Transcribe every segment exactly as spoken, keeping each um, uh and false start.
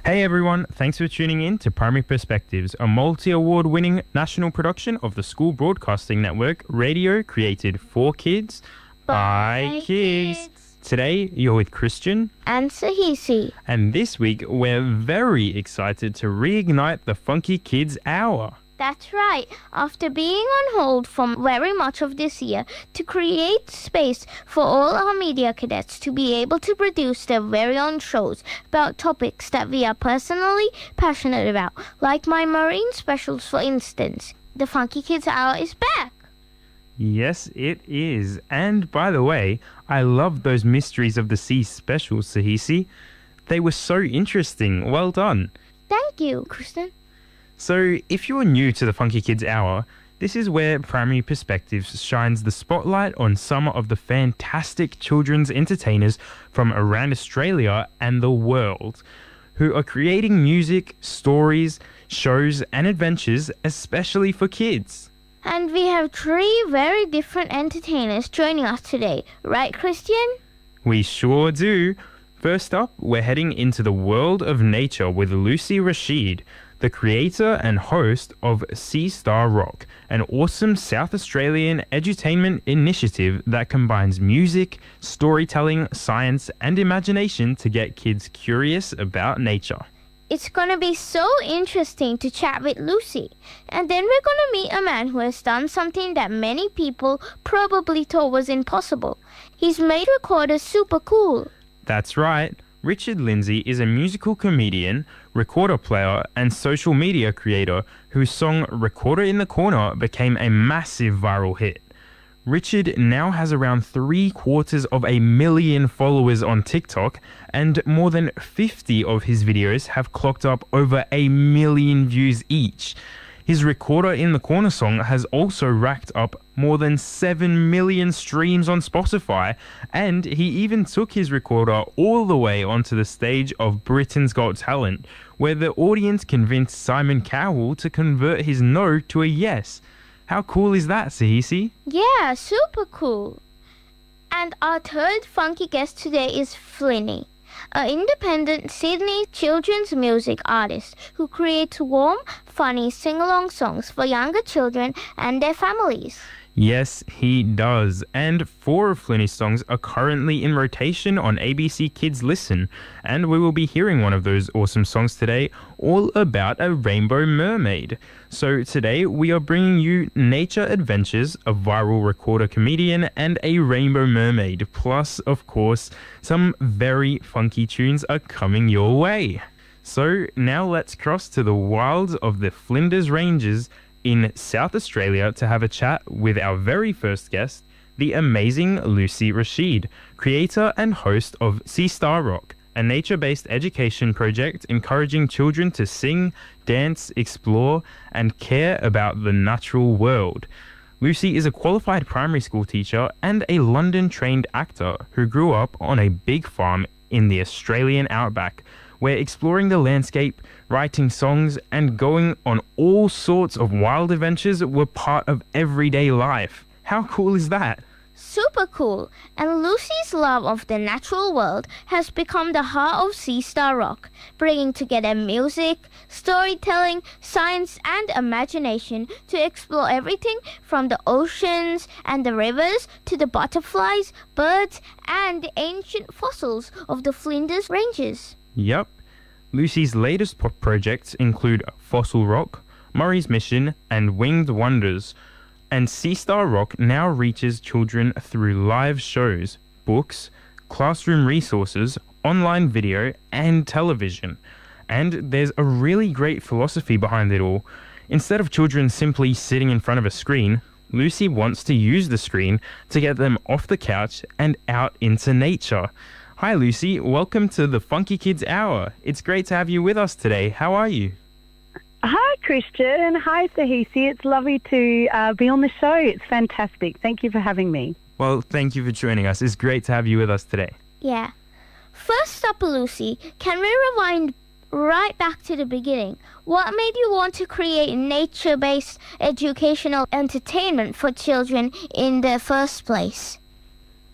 Hey everyone, thanks for tuning in to Primary Perspectives, a multi-award winning national production of the School Broadcasting Network, radio created for kids, by, by kids. kids. Today, you're with Christian and Sahisi. And this week, we're very excited to reignite the Funky Kids Hour. That's right. After being on hold for very much of this year to create space for all our media cadets to be able to produce their very own shows about topics that we are personally passionate about, like my marine specials, for instance, the Funky Kids Hour is back. Yes, it is. And by the way, I love those Mysteries of the Sea specials, Sahisi. They were so interesting. Well done. Thank you, Kristen. So, if you're new to the Funky Kids Hour, this is where Primary Perspectives shines the spotlight on some of the fantastic children's entertainers from around Australia and the world, who are creating music, stories, shows and adventures especially for kids. And we have three very different entertainers joining us today, right, Christian? We sure do. First up, we're heading into the world of nature with Lucy Rashid, the creator and host of Sea Star Rock, an awesome South Australian edutainment initiative that combines music, storytelling, science, and imagination to get kids curious about nature. It's going to be so interesting to chat with Lucy. And then we're going to meet a man who has done something that many people probably thought was impossible. He's made recorders super cool. That's right. Richard Lindsay is a musical comedian, recorder player, and social media creator whose song Recorder in the Corner became a massive viral hit. Richard now has around three quarters of a million followers on TikTok, and more than fifty of his videos have clocked up over a million views each. His Recorder in the Corner song has also racked up more than seven million streams on Spotify, and he even took his recorder all the way onto the stage of Britain's Got Talent, where the audience convinced Simon Cowell to convert his no to a yes. How cool is that, Sahisi? Yeah, super cool. And our third funky guest today is Flinny, an independent Sydney children's music artist who creates warm, funny sing-along songs for younger children and their families. Yes, he does. And four of Flinny's songs are currently in rotation on A B C Kids Listen, and we will be hearing one of those awesome songs today, all about a rainbow mermaid. So today we are bringing you Nature Adventures, a viral recorder comedian, and a rainbow mermaid. Plus, of course, some very funky tunes are coming your way. So now let's cross to the wilds of the Flinders Ranges in South Australia to have a chat with our very first guest, the amazing Lucy Rashid, creator and host of Sea Star Rock, a nature-based education project encouraging children to sing, dance, explore, and care about the natural world. Lucy is a qualified primary school teacher and a London-trained actor who grew up on a big farm in the Australian outback, where exploring the landscape, writing songs, and going on all sorts of wild adventures were part of everyday life. How cool is that? Super cool. And Lucy's love of the natural world has become the heart of Sea Star Rock, bringing together music, storytelling, science, and imagination to explore everything from the oceans and the rivers to the butterflies, birds, and the ancient fossils of the Flinders Ranges. Yep. Lucy's latest pop projects include Fossil Rock, Murray's Mission, and Winged Wonders. And Sea Star Rock now reaches children through live shows, books, classroom resources, online video, and television. And there's a really great philosophy behind it all. Instead of children simply sitting in front of a screen, Lucy wants to use the screen to get them off the couch and out into nature. Hi Lucy, welcome to the Funky Kids Hour. It's great to have you with us today. How are you? Hi Christian, hi Sahisi. It's lovely to uh, be on the show. It's fantastic. Thank you for having me. Well, thank you for joining us. It's great to have you with us today. Yeah. First up, Lucy, can we rewind right back to the beginning? What made you want to create nature-based educational entertainment for children in the first place?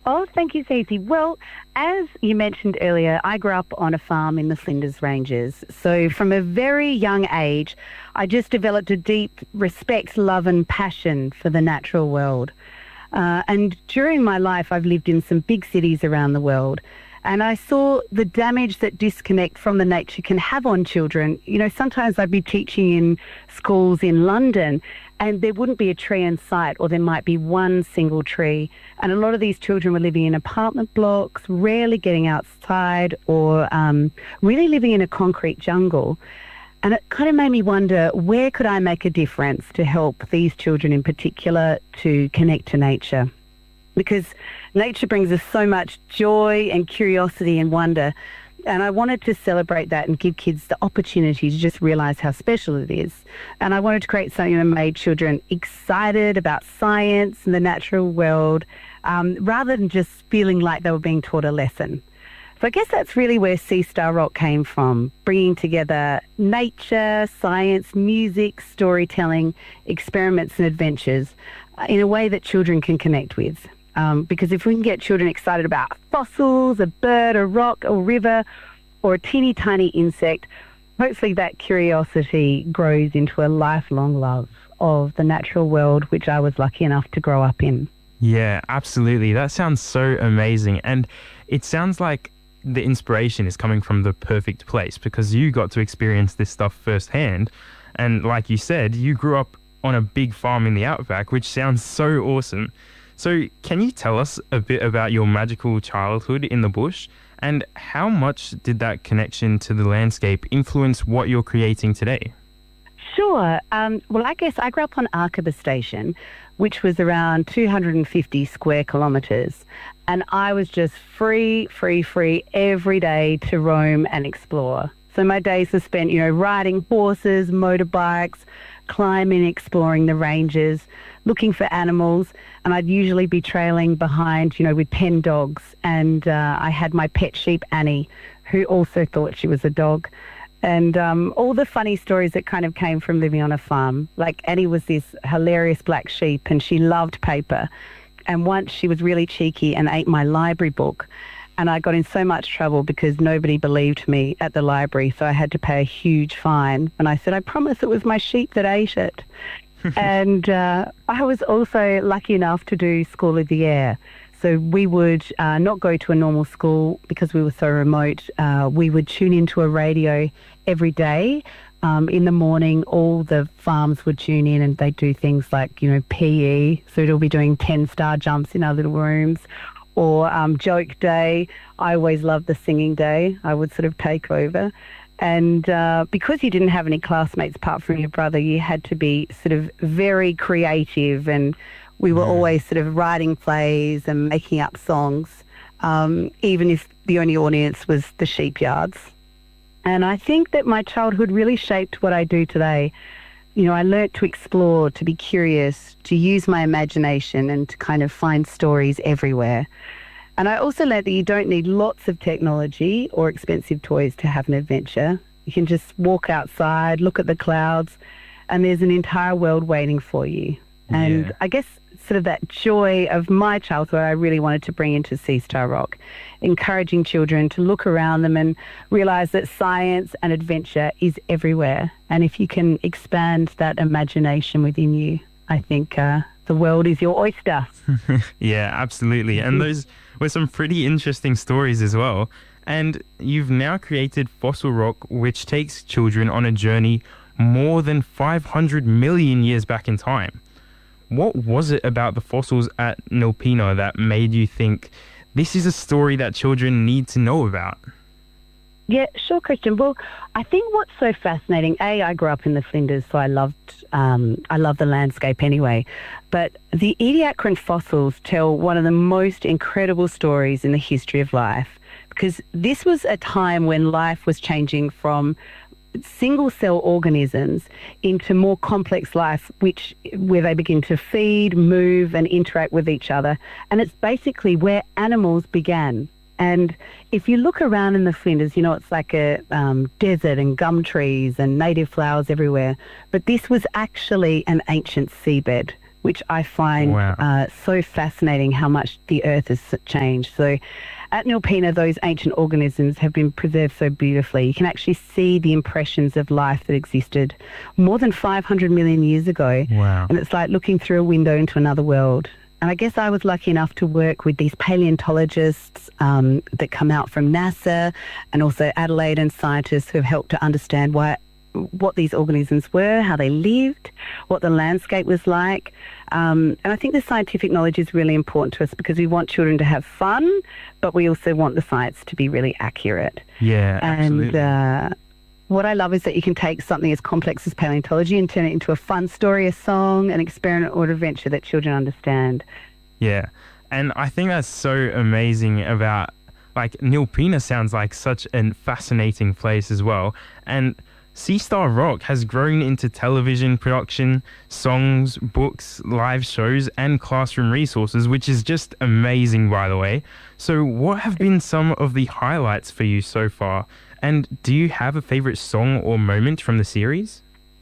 Oh, thank you, Stacey. Well, as you mentioned earlier, I grew up on a farm in the Flinders Ranges. So from a very young age, I just developed a deep respect, love and passion for the natural world. Uh, and during my life, I've lived in some big cities around the world. And I saw the damage that disconnect from the nature can have on children. You know, sometimes I'd be teaching in schools in London and there wouldn't be a tree in sight, or there might be one single tree. And a lot of these children were living in apartment blocks, rarely getting outside, or um, really living in a concrete jungle. And it kind of made me wonder, where could I make a difference to help these children in particular to connect to nature? Because nature brings us so much joy and curiosity and wonder. And I wanted to celebrate that and give kids the opportunity to just realise how special it is. And I wanted to create something that made children excited about science and the natural world, um, rather than just feeling like they were being taught a lesson. So I guess that's really where Sea Star Rock came from, bringing together nature, science, music, storytelling, experiments and adventures uh, in a way that children can connect with. Um, because if we can get children excited about fossils, a bird, a rock, a river, or a teeny tiny insect, hopefully that curiosity grows into a lifelong love of the natural world, which I was lucky enough to grow up in. Yeah, absolutely. That sounds so amazing. And it sounds like the inspiration is coming from the perfect place, because you got to experience this stuff firsthand. And like you said, you grew up on a big farm in the outback, which sounds so awesome. So can you tell us a bit about your magical childhood in the bush, and how much did that connection to the landscape influence what you're creating today? Sure. Um, well, I guess I grew up on Arkaba Station, which was around two hundred fifty square kilometres. And I was just free, free, free every day to roam and explore. So my days were spent, you know, riding horses, motorbikes, climbing, exploring the ranges, looking for animals. And I'd usually be trailing behind, you know, with pen dogs. And uh, I had my pet sheep, Annie, who also thought she was a dog. And um, all the funny stories that kind of came from living on a farm. Like Annie was this hilarious black sheep and she loved paper. And once she was really cheeky and ate my library book. And I got in so much trouble because nobody believed me at the library. So I had to pay a huge fine. And I said, I promise it was my sheep that ate it. And uh, I was also lucky enough to do School of the Air. So we would uh, not go to a normal school because we were so remote. Uh, we would tune into a radio every day. Um, in the morning, all the farms would tune in and they'd do things like, you know, P E. So it'll be doing ten-star jumps in our little rooms. Or um, joke day. I always loved the singing day. I would sort of take over. And uh, because you didn't have any classmates apart from your brother, you had to be sort of very creative, and we were always sort of writing plays and making up songs, um, even if the only audience was the sheep yards. And I think that my childhood really shaped what I do today. You know, I learnt to explore, to be curious, to use my imagination and to kind of find stories everywhere. And I also learned that you don't need lots of technology or expensive toys to have an adventure. You can just walk outside, look at the clouds, and there's an entire world waiting for you. And Yeah. I guess sort of that joy of my childhood I really wanted to bring into Sea Star Rock, encouraging children to look around them and realise that science and adventure is everywhere. And if you can expand that imagination within you, I think uh, the world is your oyster. Yeah, absolutely. And those were some pretty interesting stories as well. And you've now created Fossil Rock, which takes children on a journey more than five hundred million years back in time. What was it about the fossils at Nilpena that made you think this is a story that children need to know about? Yeah, sure, Christian. Well, I think what's so fascinating, A, I grew up in the Flinders, so I loved um, I love the landscape anyway. But the Ediacaran fossils tell one of the most incredible stories in the history of life, because this was a time when life was changing from single-cell organisms into more complex life, which where they begin to feed, move, and interact with each other. And it's basically where animals began. And if you look around in the Flinders, you know, it's like a um, desert and gum trees and native flowers everywhere. But this was actually an ancient seabed. which I find Wow. uh, so fascinating how much the earth has changed. So at Nilpena, those ancient organisms have been preserved so beautifully. You can actually see the impressions of life that existed more than five hundred million years ago. Wow. And it's like looking through a window into another world. And I guess I was lucky enough to work with these paleontologists um, that come out from NASA, and also Adelaide, and scientists who have helped to understand why what these organisms were, how they lived, what the landscape was like. Um, and I think the scientific knowledge is really important to us because we want children to have fun, but we also want the science to be really accurate. Yeah, absolutely. And uh, what I love is that you can take something as complex as paleontology and turn it into a fun story, a song, an experiment or adventure that children understand. Yeah. And I think that's so amazing about, like, Nilpena sounds like such a fascinating place as well. And Sea Star Rock has grown into television production, songs, books, live shows, and classroom resources, which is just amazing, by the way. So what have been some of the highlights for you so far? And do you have a favorite song or moment from the series?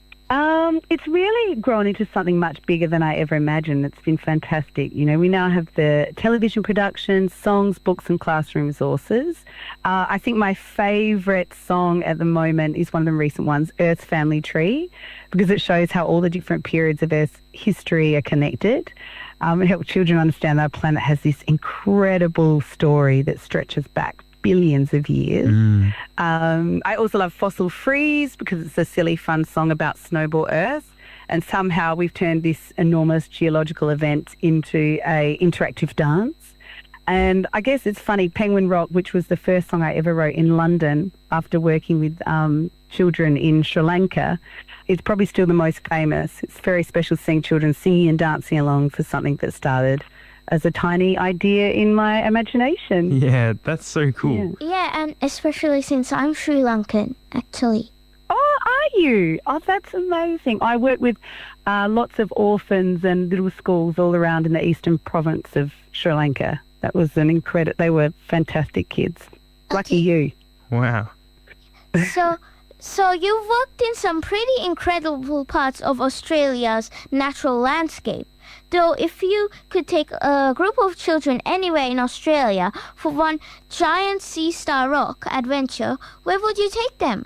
Um, it's really grown into something much bigger than I ever imagined. It's been fantastic. You know, we now have the television productions, songs, books, and classroom resources. Uh, I think my favourite song at the moment is one of the recent ones, Earth's Family Tree, because it shows how all the different periods of Earth's history are connected. Um, it helps children understand that our planet has this incredible story that stretches back billions of years. Mm. Um, I also love Fossil Freeze because it's a silly, fun song about Snowball Earth. And somehow we've turned this enormous geological event into a interactive dance. And I guess it's funny, Penguin Rock, which was the first song I ever wrote in London after working with um, children in Sri Lanka, is probably still the most famous. It's very special seeing children singing and dancing along for something that started as a tiny idea in my imagination. Yeah, that's so cool. Yeah. Yeah, and especially since I'm Sri Lankan, actually. Oh, are you? Oh, that's amazing. I work with uh, lots of orphans and little schools all around in the eastern province of Sri Lanka. That was an incredible, they were fantastic kids. Lucky you. Wow. So, so you've worked in some pretty incredible parts of Australia's natural landscape. Though if you could take a group of children anywhere in Australia for one giant Sea Star Rock adventure, where would you take them?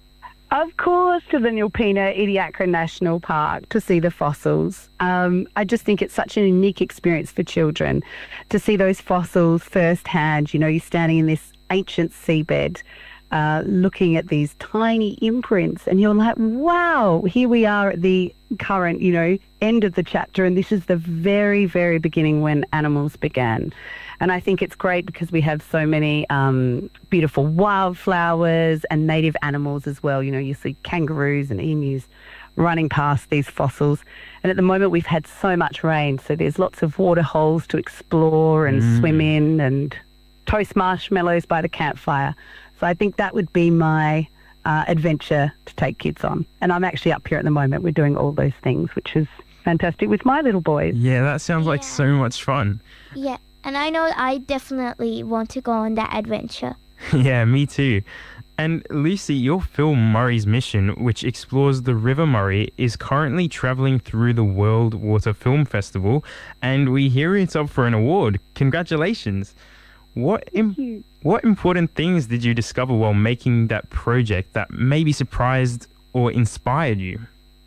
Of course, to the Nilpena Ediacara National Park to see the fossils. Um, I just think it's such a unique experience for children to see those fossils firsthand. You know, you're standing in this ancient seabed, uh, looking at these tiny imprints, and you're like, wow, here we are at the current, you know, end of the chapter, and this is the very, very beginning when animals began. And I think it's great because we have so many um, beautiful wildflowers and native animals as well. You know, you see kangaroos and emus running past these fossils. And at the moment we've had so much rain, so there's lots of water holes to explore and Mm. swim in and toast marshmallows by the campfire. So I think that would be my uh, adventure to take kids on. And I'm actually up here at the moment. We're doing all those things, which is fantastic with my little boys. Yeah, that sounds like Yeah. so much fun. Yeah, and I know I definitely want to go on that adventure. Yeah, me too. And Lucy, your film Murray's Mission, which explores the River Murray, is currently travelling through the World Water Film Festival, and we hear it's up for an award. Congratulations. What im- what important things did you discover while making that project that maybe surprised or inspired you?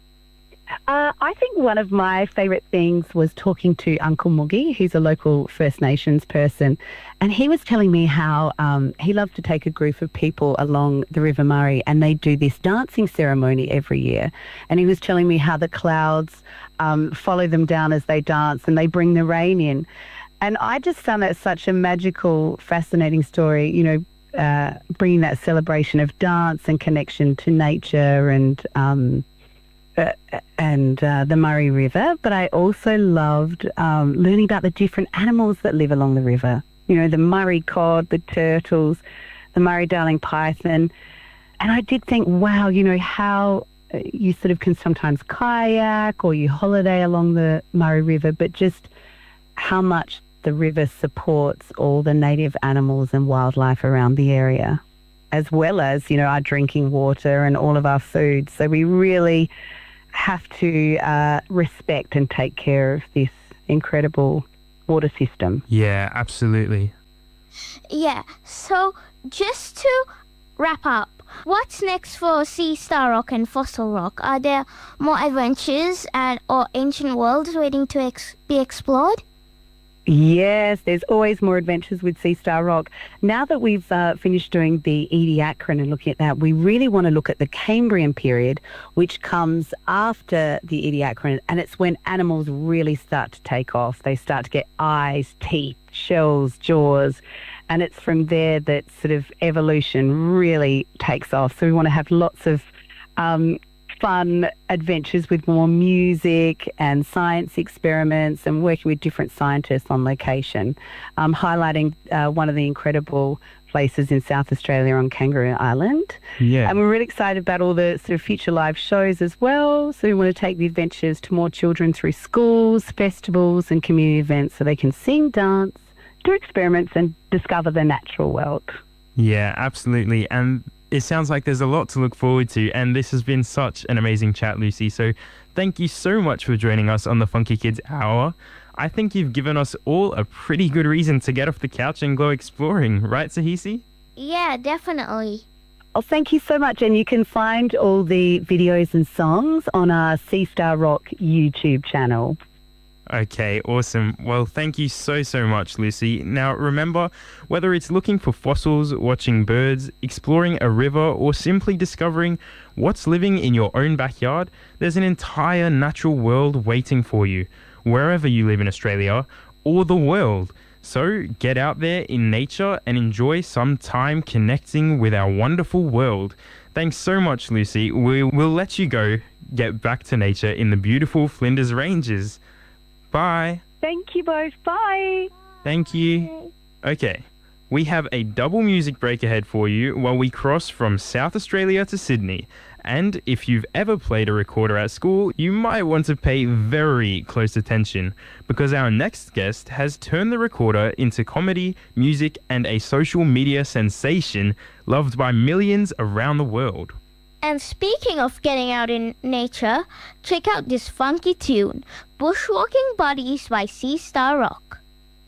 Uh, I think one of my favourite things was talking to Uncle Moogie, who's a local First Nations person, and he was telling me how um, he loved to take a group of people along the River Murray, and they do this dancing ceremony every year. And he was telling me how the clouds um, follow them down as they dance, and they bring the rain in. And I just found that such a magical, fascinating story, you know, uh, bringing that celebration of dance and connection to nature and um, uh, and uh, the Murray River. But I also loved um, learning about the different animals that live along the river. You know, the Murray cod, the turtles, the Murray-Darling python. And I did think, wow, you know, how uh, you sort of can sometimes kayak or you holiday along the Murray River, but just how much the river supports all the native animals and wildlife around the area, as well as, you know, our drinking water and all of our food. So we really have to uh, respect and take care of this incredible water system. Yeah, absolutely. Yeah, so just to wrap up, what's next for Sea Star Rock and Fossil Rock? Are there more adventures and or ancient worlds waiting to ex- be explored? Yes, there's always more adventures with Sea Star Rock. Now that we've uh, finished doing the Ediacaran and looking at that, we really want to look at the Cambrian period, which comes after the Ediacaran, and it's when animals really start to take off. They start to get eyes, teeth, shells, jaws, and it's from there that sort of evolution really takes off. So we want to have lots of um, fun adventures with more music and science experiments and working with different scientists on location, um, highlighting uh, one of the incredible places in South Australia on Kangaroo Island. Yeah. And we're really excited about all the sort of future live shows as well. So we want to take the adventures to more children through schools, festivals and community events so they can sing, dance, do experiments and discover the natural world. Yeah, absolutely. And it sounds like there's a lot to look forward to, and this has been such an amazing chat, Lucy. So thank you so much for joining us on the Funky Kids Hour. I think you've given us all a pretty good reason to get off the couch and go exploring, right, Sahisi? Yeah, definitely. Oh, thank you so much. And you can find all the videos and songs on our Sea Star Rock YouTube channel. Okay, awesome. Well, thank you so, so much, Lucy. Now, remember, whether it's looking for fossils, watching birds, exploring a river, or simply discovering what's living in your own backyard, there's an entire natural world waiting for you, wherever you live in Australia or the world. So get out there in nature and enjoy some time connecting with our wonderful world. Thanks so much, Lucy. We will let you go get back to nature in the beautiful Flinders Ranges. Bye. Thank you both. Bye. Thank you. Okay, we have a double music break ahead for you while we cross from South Australia to Sydney. And if you've ever played a recorder at school, you might want to pay very close attention because our next guest has turned the recorder into comedy, music, and a social media sensation loved by millions around the world. And speaking of getting out in nature, check out this funky tune, Bushwalking Buddies by Sea Star Rock.